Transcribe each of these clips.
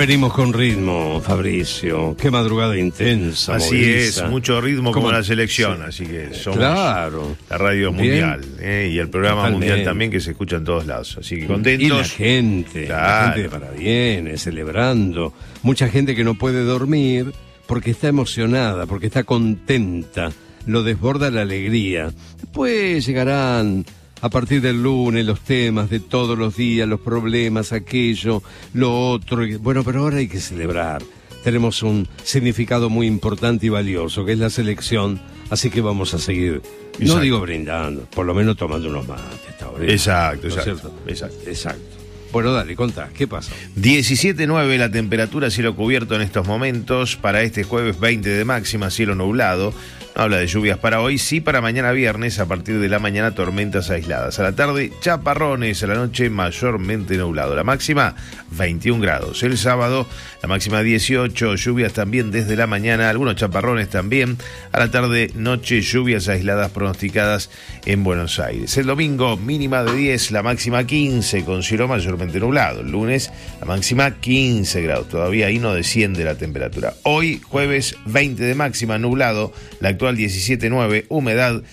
Venimos con ritmo, Fabricio. Qué madrugada intensa. Así moviliza. es, mucho ritmo como la selección, sí. Así que somos la radio mundial y el programa mundial también que se escucha en todos lados. Así que contentos. Y la gente de parabienes, celebrando. Mucha gente que no puede dormir porque está emocionada, porque está contenta. Lo desborda la alegría. Después llegarán a partir del lunes los temas de todos los días, los problemas, aquello, lo otro. Bueno, pero ahora hay que celebrar. Tenemos un significado muy importante y valioso, que es la selección, así que vamos a seguir, no digo brindando, por lo menos tomando unos mates hasta ahora. Exacto. Bueno, dale, contá, ¿qué pasa? 17.9 la temperatura, cielo cubierto en estos momentos. Para este jueves 20 de máxima, cielo nublado. No habla de lluvias para hoy, sí para mañana viernes, a partir de la mañana tormentas aisladas. A la tarde chaparrones, a la noche mayormente nublado. La máxima 21 grados. El sábado la máxima 18, lluvias también desde la mañana, algunos chaparrones también. A la tarde, noche, lluvias aisladas pronosticadas en Buenos Aires. El domingo mínima de 10, la máxima 15, con cielo mayormente nublado. El lunes la máxima 15 grados, todavía ahí no desciende la temperatura. Hoy jueves 20 de máxima nublado, la actual 17.9, humedad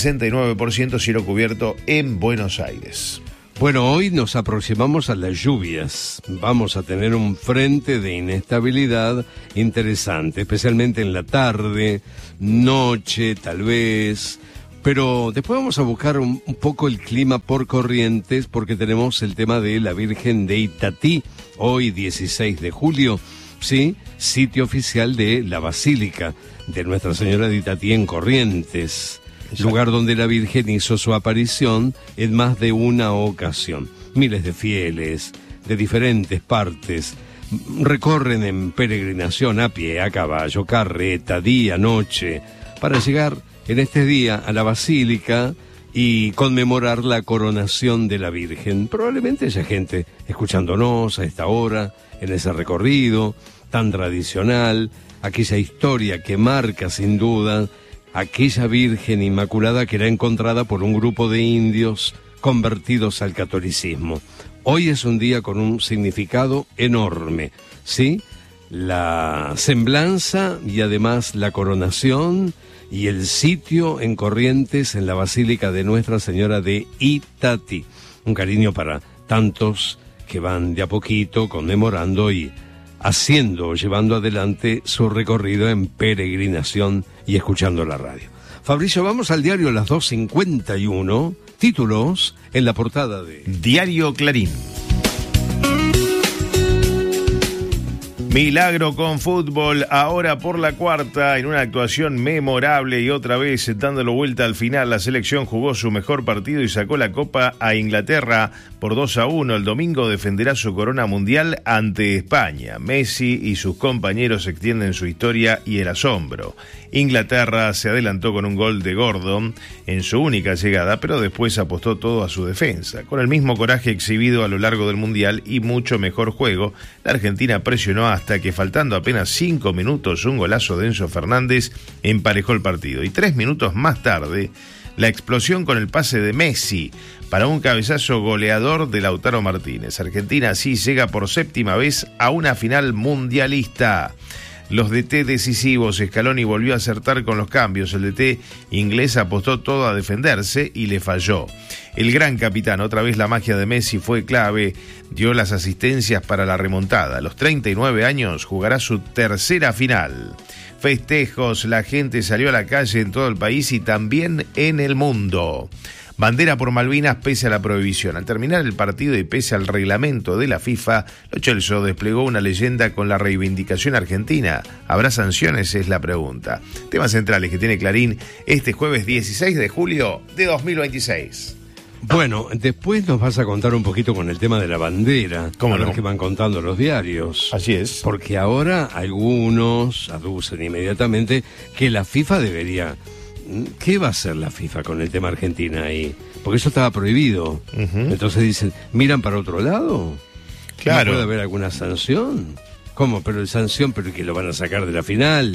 69%, cielo cubierto en Buenos Aires. Bueno, hoy nos aproximamos a las lluvias. Vamos a tener un frente de inestabilidad interesante, especialmente en la tarde, noche, tal vez. Pero después vamos a buscar un poco el clima por corrientes, porque tenemos el tema de la Virgen de Itatí, hoy 16 de julio, ¿sí? Sitio oficial de la Basílica de Nuestra Señora de Itatí en Corrientes. Exacto. Lugar donde la Virgen hizo su aparición en más de una ocasión. Miles de fieles de diferentes partes recorren en peregrinación a pie, a caballo, carreta, día, noche, para llegar en este día a la Basílica y conmemorar la coronación de la Virgen. Probablemente haya gente escuchándonos a esta hora, en ese recorrido tan tradicional, aquella historia que marca sin duda aquella Virgen Inmaculada que era encontrada por un grupo de indios convertidos al catolicismo. Hoy es un día con un significado enorme, ¿sí? La semblanza y además la coronación y el sitio en Corrientes en la Basílica de Nuestra Señora de Itatí. Un cariño para tantos que van de a poquito conmemorando y llevando adelante su recorrido en peregrinación y escuchando la radio. Fabricio, vamos al diario Las 2:51, títulos en la portada de Diario Clarín. Milagro con fútbol, ahora por la cuarta, en una actuación memorable y otra vez dándolo vuelta al final, la selección jugó su mejor partido y sacó la copa a Inglaterra por 2-1. El domingo defenderá su corona mundial ante España. Messi y sus compañeros extienden su historia y el asombro. Inglaterra se adelantó con un gol de Gordon en su única llegada, pero después apostó todo a su defensa. Con el mismo coraje exhibido a lo largo del Mundial y mucho mejor juego, la Argentina presionó hasta que, faltando apenas 5 minutos, un golazo de Enzo Fernández emparejó el partido. Y 3 minutos más tarde, la explosión con el pase de Messi para un cabezazo goleador de Lautaro Martínez. Argentina así llega por 7ª vez a una final mundialista. Los DT decisivos, Scaloni volvió a acertar con los cambios. El DT inglés apostó todo a defenderse y le falló. El gran capitán, otra vez la magia de Messi fue clave, dio las asistencias para la remontada. A los 39 años jugará su 3ª final. Festejos, la gente salió a la calle en todo el país y también en el mundo. Bandera por Malvinas pese a la prohibición. Al terminar el partido y pese al reglamento de la FIFA, Lo Celso desplegó una leyenda con la reivindicación argentina. ¿Habrá sanciones? Es la pregunta. Temas centrales que tiene Clarín este jueves 16 de julio de 2026. Bueno, después nos vas a contar un poquito con el tema de la bandera. ¿Cómo no? Que van contando los diarios. Así es. Porque ahora algunos aducen inmediatamente que la FIFA debería... ¿Qué va a hacer la FIFA con el tema Argentina ahí? Porque eso estaba prohibido. Entonces dicen, ¿miran para otro lado? Claro. ¿No puede haber alguna sanción? ¿Cómo? Pero el sanción, pero que lo van a sacar de la final.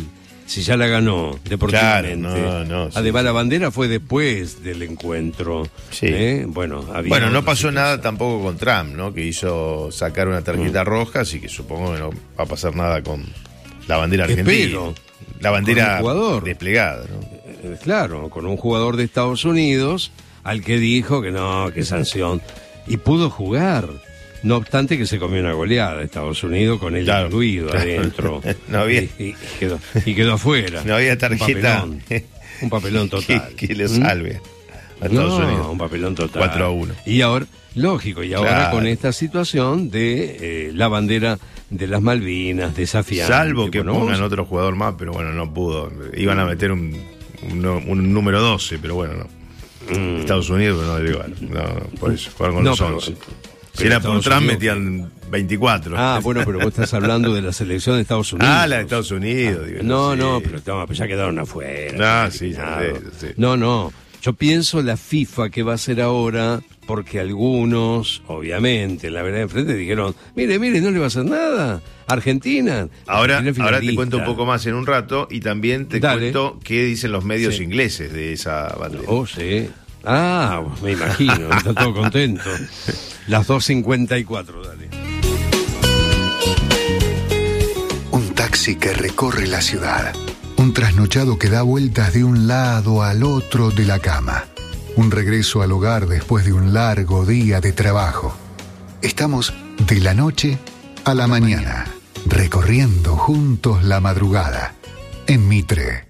si ya la ganó deportivamente. Claro, Además, la bandera fue después del encuentro. Sí. Bueno, no pasó nada tampoco con Trump, ¿no? Que hizo sacar una tarjeta roja, así que supongo que no va a pasar nada con la bandera argentina. Espero. La bandera desplegada, ¿no? Claro, con un jugador de Estados Unidos al que dijo que no, que sanción. Y pudo jugar. No obstante que se comió una goleada de Estados Unidos con él incluido adentro. No había... y quedó afuera. No había tarjeta. Un papelón total. que le salve a Estados Unidos. Un papelón total. 4-1. Y ahora, lógico, ahora con esta situación de la bandera de las Malvinas, desafiante. Salvo que pongan otro jugador más, pero bueno, no pudo. Iban a meter un número 12, pero bueno, no. Estados Unidos, pero no le igual. No, por eso, jugar con los 11. Si era por Trump, metían 24. Bueno, pero vos estás hablando de la selección de Estados Unidos. La de Estados Unidos. Pero ya quedaron afuera. Sí. No. Yo pienso la FIFA que va a hacer ahora, porque algunos, obviamente, en la vereda de enfrente dijeron, mire, no le va a hacer nada. Argentina. Ahora te cuento un poco más en un rato y también te cuento qué dicen los medios ingleses de esa bandera. Sí. Me imagino, está todo contento. Las 2:54, dale. Un taxi que recorre la ciudad. Un trasnochado que da vueltas de un lado al otro de la cama. Un regreso al hogar después de un largo día de trabajo. Estamos de la noche a la mañana, recorriendo juntos la madrugada. En Mitre,